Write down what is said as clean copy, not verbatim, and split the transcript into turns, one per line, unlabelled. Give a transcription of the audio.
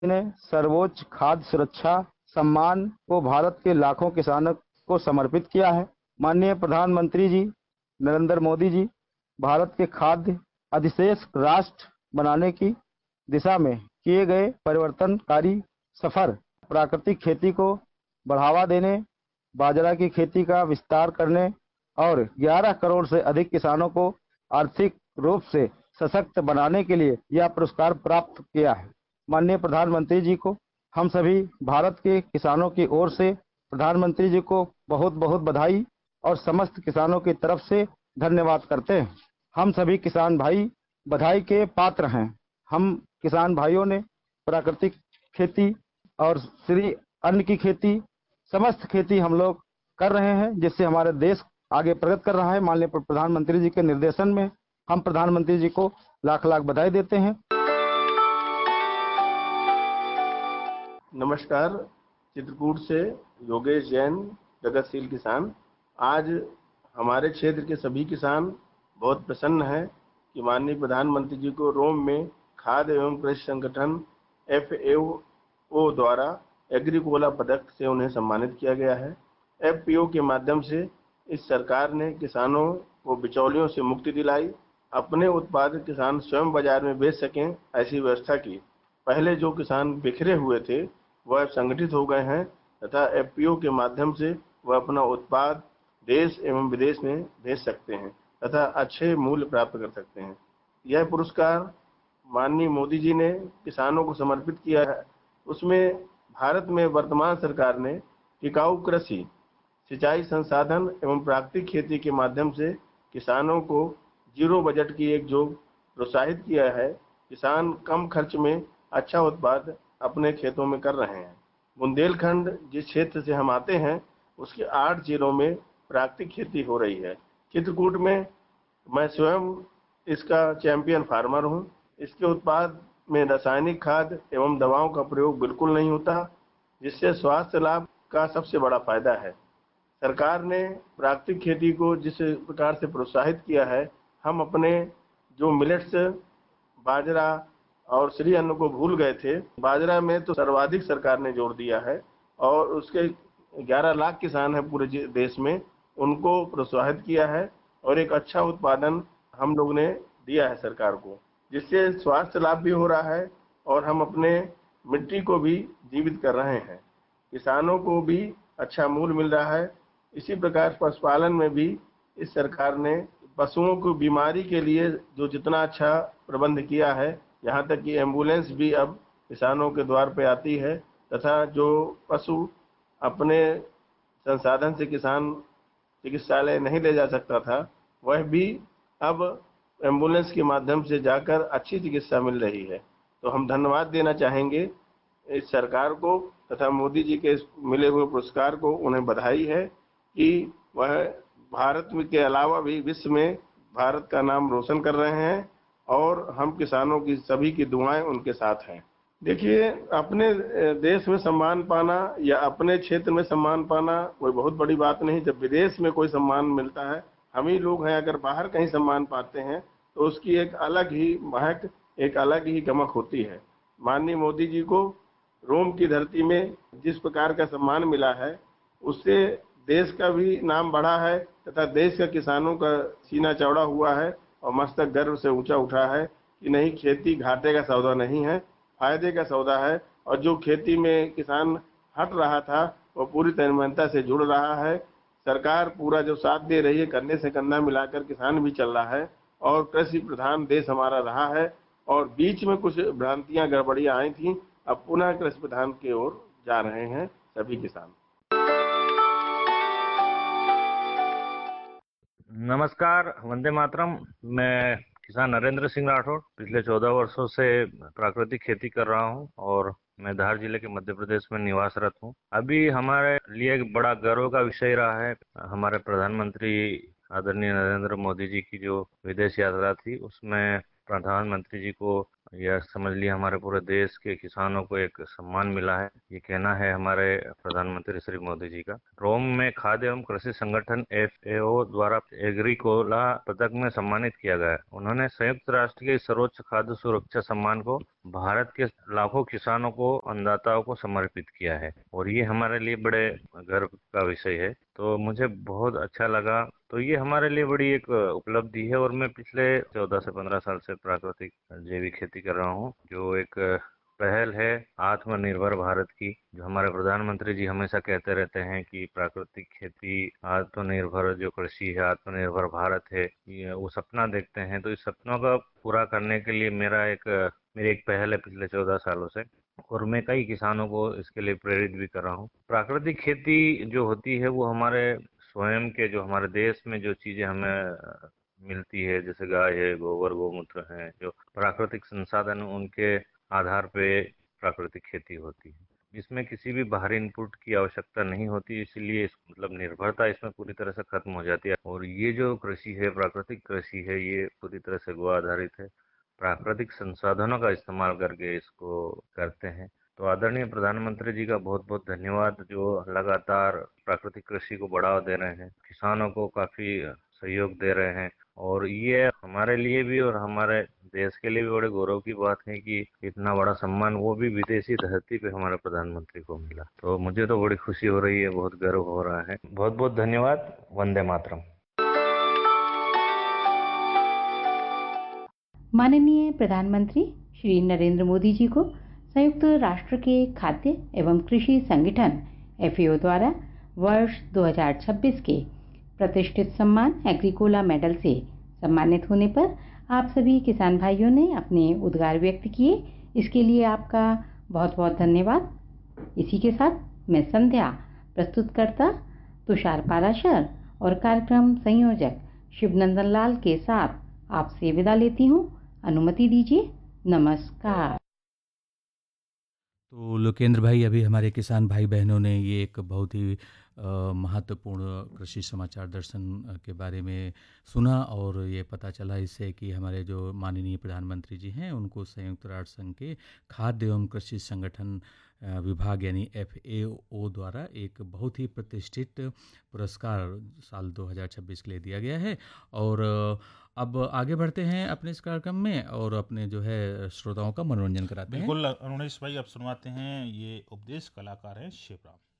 ने सर्वोच्च खाद्य सुरक्षा सम्मान को भारत के लाखों किसानों को समर्पित किया है। माननीय प्रधानमंत्री जी नरेंद्र मोदी जी भारत के खाद्य अधिशेष राष्ट्र बनाने की दिशा में किए गए परिवर्तनकारी सफर, प्राकृतिक खेती को बढ़ावा देने, बाजरा की खेती का विस्तार करने और 11 करोड़ से अधिक किसानों को आर्थिक रूप से सशक्त बनाने के लिए यह पुरस्कार प्राप्त किया है। माननीय प्रधानमंत्री जी को हम सभी भारत के किसानों की ओर से प्रधानमंत्री जी को बहुत बहुत बधाई और समस्त किसानों की तरफ से धन्यवाद करते हैं। हम सभी किसान भाई बधाई के पात्र हैं। हम किसान भाइयों ने प्राकृतिक खेती और श्री अन्न की खेती, समस्त खेती हम लोग कर रहे हैं, जिससे हमारे देश आगे प्रगति कर रहा है। माननीय प्रधानमंत्री जी के निर्देशन में हम प्रधानमंत्री जी को लाख लाख बधाई देते हैं।
नमस्कार, चित्रकूट से योगेश जैन, प्रगतिशील किसान। आज हमारे क्षेत्र के सभी किसान बहुत प्रसन्न हैं कि माननीय प्रधानमंत्री जी को रोम में खाद्य एवं कृषि संगठन FAO द्वारा एग्रीकोला पदक से उन्हें सम्मानित किया गया है। FPO के माध्यम से इस सरकार ने किसानों को बिचौलियों से मुक्ति दिलाई, अपने उत्पाद किसान स्वयं बाजार में बेच सकें, ऐसी व्यवस्था की। पहले जो किसान बिखरे हुए थे वह संगठित हो गए हैं तथा FPO के माध्यम से वह अपना उत्पाद देश एवं विदेश में भेज सकते हैं तथा अच्छे मूल्य प्राप्त कर सकते हैं। यह पुरस्कार माननीय मोदी जी ने किसानों को समर्पित किया है। उसमें भारत में वर्तमान सरकार ने टिकाऊ कृषि, सिंचाई संसाधन एवं प्राकृतिक खेती के माध्यम से किसानों को जीरो बजट की एक जो प्रोत्साहित किया है, किसान कम खर्च में अच्छा उत्पाद अपने खेतों में कर रहे हैं। बुंदेलखंड जिस क्षेत्र से हम आते हैं उसके 8 जिलों में प्राकृतिक खेती हो रही है। चित्रकूट में मैं स्वयं इसका चैंपियन फार्मर हूं। इसके उत्पाद में रासायनिक खाद एवं दवाओं का प्रयोग बिल्कुल नहीं होता, जिससे स्वास्थ्य लाभ का सबसे बड़ा फायदा है। सरकार ने प्राकृतिक खेती को जिस प्रकार से प्रोत्साहित किया है, हम अपने जो मिलेट्स, बाजरा और श्री अन्न को भूल गए थे। बाजरा में तो सर्वाधिक सरकार ने जोर दिया है और उसके 11 लाख किसान हैं पूरे देश में, उनको प्रोत्साहित किया है और एक अच्छा उत्पादन हम लोग ने दिया है सरकार को, जिससे स्वास्थ्य लाभ भी हो रहा है और हम अपने मिट्टी को भी जीवित कर रहे हैं। किसानों को भी अच्छा मूल्य मिल रहा है। इसी प्रकार पशुपालन में भी इस सरकार ने पशुओं को बीमारी के लिए जो जितना अच्छा प्रबंध किया है, यहाँ तक कि एम्बुलेंस भी अब किसानों के द्वार पे आती है तथा जो पशु अपने संसाधन से किसान चिकित्सालय नहीं ले जा सकता था, वह भी अब एम्बुलेंस के माध्यम से जाकर अच्छी चिकित्सा मिल रही है। तो हम धन्यवाद देना चाहेंगे इस सरकार को तथा मोदी जी के मिले हुए पुरस्कार को। उन्हें बधाई है कि वह भारत के अलावा भी विश्व में भारत का नाम रोशन कर रहे हैं और हम किसानों की सभी की दुआएं उनके साथ हैं। देखिए, अपने देश में सम्मान पाना या अपने क्षेत्र में सम्मान पाना कोई बहुत बड़ी बात नहीं। जब विदेश में कोई सम्मान मिलता है, हम ही लोग हैं अगर बाहर कहीं सम्मान पाते हैं तो उसकी एक अलग ही महक, एक अलग ही गमक होती है। माननीय मोदी जी को रोम की धरती में जिस प्रकार का सम्मान मिला है, उससे देश का भी नाम बढ़ा है तथा देश का किसानों का सीना चौड़ा हुआ है और मस्तक गर्व से ऊंचा उठा है कि नहीं, खेती घाटे का सौदा नहीं है, फायदे का सौदा है। और जो खेती में किसान हट रहा था वो पूरी तन्मयता से जुड़ रहा है। सरकार पूरा जो साथ दे रही है, कंधे से कंधा मिलाकर किसान भी चल रहा है और कृषि प्रधान देश हमारा रहा है। और बीच में कुछ भ्रांतियां गड़बड़ियां आई थी, अब पुनः कृषि प्रधान की ओर जा रहे हैं सभी किसान।
नमस्कार, वंदे मातरम। मैं किसान नरेंद्र सिंह राठौड़ पिछले 14 वर्षों से प्राकृतिक खेती कर रहा हूं और मैं धार जिले के मध्य प्रदेश में निवासरत हूं। अभी हमारे लिए एक बड़ा गर्व का विषय रहा है, हमारे प्रधानमंत्री आदरणीय नरेंद्र मोदी जी की जो विदेश यात्रा थी, उसमें प्रधानमंत्री जी को या समझ लिया हमारे पूरे देश के किसानों को एक सम्मान मिला है। ये कहना है हमारे प्रधानमंत्री श्री मोदी जी का। रोम में खाद्य एवं कृषि संगठन FAO द्वारा एग्रीकोला पदक में सम्मानित किया गया है। उन्होंने संयुक्त राष्ट्र के सर्वोच्च खाद्य सुरक्षा सम्मान को भारत के लाखों किसानों को, अन्नदाताओं को समर्पित किया है और ये हमारे लिए बड़े गर्व का विषय है। तो मुझे बहुत अच्छा लगा। तो ये हमारे लिए बड़ी एक उपलब्धि है और मैं पिछले 14 से 15 साल से प्राकृतिक जैविक खेती कर रहा हूँ, जो एक पहल है आत्मनिर्भर भारत की, जो हमारे प्रधानमंत्री जी हमेशा कहते रहते हैं कि प्राकृतिक खेती, आत्मनिर्भर जो कृषि है, आत्मनिर्भर भारत है, ये वो सपना देखते हैं। तो इस सपनों का पूरा करने के लिए मेरी एक पहल है पिछले 14 सालों से, और मैं कई किसानों को इसके लिए प्रेरित भी कर रहा हूँ। प्राकृतिक खेती जो होती है वो हमारे स्वयं के, जो हमारे देश में जो चीजें हमें मिलती है, जैसे गाय है, गोबर गौमूत्र है, जो प्राकृतिक संसाधन उनके आधार पे प्राकृतिक खेती होती है। इसमें किसी भी बाहरी इनपुट की आवश्यकता नहीं होती, इसलिए मतलब निर्भरता इसमें पूरी तरह से खत्म हो जाती है। और ये जो कृषि है, प्राकृतिक कृषि है, ये पूरी तरह से गो आधारित है, प्राकृतिक संसाधनों का इस्तेमाल करके इसको करते हैं। तो आदरणीय प्रधानमंत्री जी का बहुत बहुत धन्यवाद, जो लगातार प्राकृतिक कृषि को बढ़ावा दे रहे हैं, किसानों को काफी सहयोग दे रहे हैं। और ये हमारे लिए भी और हमारे देश के लिए भी बड़े गौरव की बात है कि इतना बड़ा सम्मान, वो भी विदेशी धरती पे, हमारे प्रधानमंत्री को मिला। तो मुझे तो बड़ी खुशी हो रही है, बहुत गर्व हो रहा है। बहुत बहुत धन्यवाद। वंदे मातरम।
माननीय प्रधानमंत्री श्री नरेंद्र मोदी जी को संयुक्त राष्ट्र के खाद्य एवं कृषि संगठन FAO द्वारा वर्ष 2026 के प्रतिष्ठित सम्मान एग्रीकोला मेडल से सम्मानित होने पर आप सभी किसान भाइयों ने अपने उद्गार व्यक्त किए। इसके लिए आपका बहुत बहुत धन्यवाद। इसी के साथ मैं संध्या, प्रस्तुतकर्ता तुषार पाराशर और कार्यक्रम संयोजक शिवनंदन लाल के साथ आपसे विदा लेती हूँ। अनुमति दीजिए। नमस्कार।
तो लोकेंद्र भाई, अभी हमारे किसान भाई बहनों ने ये एक बहुत ही महत्वपूर्ण कृषि समाचार दर्शन के बारे में सुना, और ये पता चला इससे कि हमारे जो माननीय प्रधानमंत्री जी हैं उनको संयुक्त राष्ट्र संघ के खाद्य एवं कृषि संगठन विभाग यानी FAO द्वारा एक बहुत ही प्रतिष्ठित पुरस्कार साल 2026 के लिए दिया गया है। और अब आगे बढ़ते हैं अपने इस कार्यक्रम में और अपने जो है श्रोताओं का मनोरंजन कराते हैं।
बिल्कुल अरुणेश भाई, अब सुनवाते हैं, ये उपदेश कलाकार हैं शिवराम।